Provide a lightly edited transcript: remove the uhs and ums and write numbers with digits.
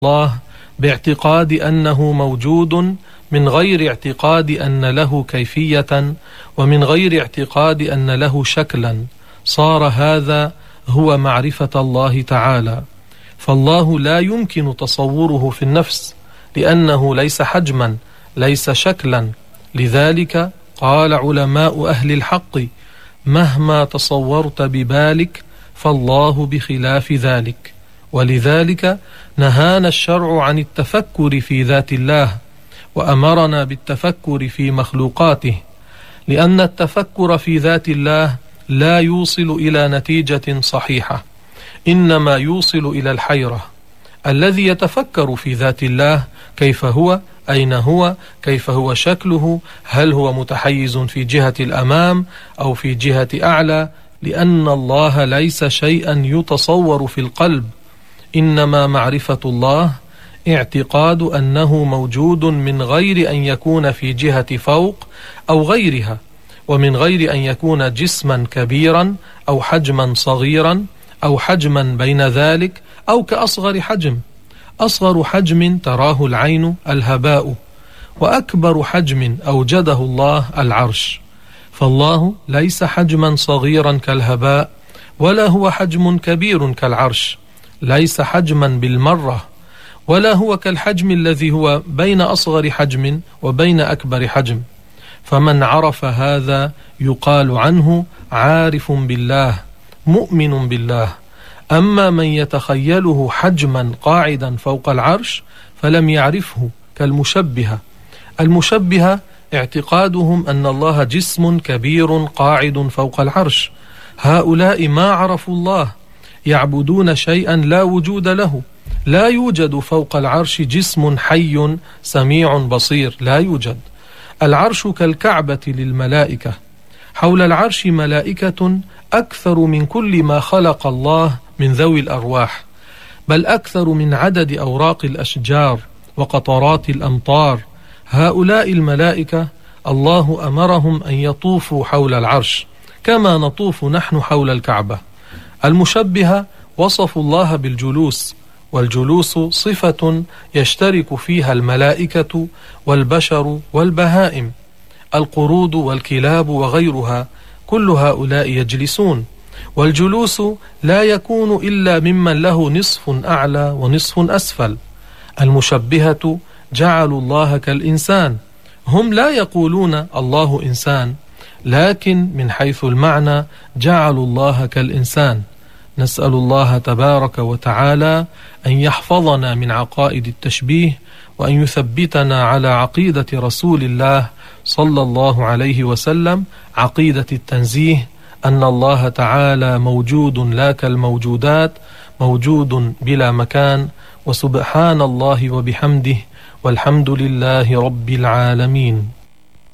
الله باعتقاد أنه موجود من غير اعتقاد أن له كيفية ومن غير اعتقاد أن له شكلا، صار هذا هو معرفة الله تعالى. فالله لا يمكن تصوره في النفس لأنه ليس حجما ليس شكلا. لذلك قال علماء أهل الحق: مهما تصورت ببالك فالله بخلاف ذلك. ولذلك نهانا الشرع عن التفكر في ذات الله وأمرنا بالتفكر في مخلوقاته، لأن التفكر في ذات الله لا يوصل إلى نتيجة صحيحة، إنما يوصل إلى الحيرة. الذي يتفكر في ذات الله كيف هو، أين هو، كيف هو شكله، هل هو متحيز في جهة الأمام أو في جهة أعلى، لأن الله ليس شيئا يتصور في القلب، إنما معرفة الله اعتقاد أنه موجود من غير أن يكون في جهة فوق أو غيرها، ومن غير أن يكون جسما كبيرا أو حجما صغيرا أو حجما بين ذلك أو كأصغر حجم. أصغر حجم تراه العين الهباء، وأكبر حجم أوجده الله العرش. فالله ليس حجما صغيرا كالهباء، ولا هو حجم كبير كالعرش، ليس حجما بالمرة، ولا هو كالحجم الذي هو بين أصغر حجم وبين أكبر حجم. فمن عرف هذا يقال عنه عارف بالله مؤمن بالله. أما من يتخيله حجما قاعدا فوق العرش فلم يعرفه كالمشبهة. المشبهة اعتقادهم أن الله جسم كبير قاعد فوق العرش. هؤلاء ما عرفوا الله، يعبدون شيئا لا وجود له. لا يوجد فوق العرش جسم حي سميع بصير، لا يوجد. العرش كالكعبة للملائكة، حول العرش ملائكة أكثر من كل ما خلق الله من ذوي الأرواح، بل أكثر من عدد أوراق الأشجار وقطرات الأمطار. هؤلاء الملائكة الله أمرهم أن يطوفوا حول العرش كما نطوف نحن حول الكعبة. المشبهة وصفوا الله بالجلوس، والجلوس صفة يشترك فيها الملائكة والبشر والبهائم، القرود والكلاب وغيرها، كل هؤلاء يجلسون. والجلوس لا يكون إلا ممن له نصف أعلى ونصف أسفل. المشبهة جعلوا الله كالإنسان. هم لا يقولون الله إنسان، لكن من حيث المعنى جعلوا الله كالإنسان. نسأل الله تبارك وتعالى أن يحفظنا من عقائد التشبيه، وأن يثبتنا على عقيدة رسول الله صلى الله عليه وسلم، عقيدة التنزيه، أن الله تعالى موجود لا كالموجودات، موجود بلا مكان. وسبحان الله وبحمده، والحمد لله رب العالمين.